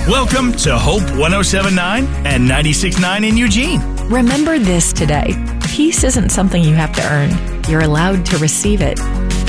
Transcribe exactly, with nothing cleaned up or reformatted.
Welcome to Hope one oh seven point nine and ninety-six point nine in Eugene. Remember this today. Peace isn't something you have to earn. You're allowed to receive it.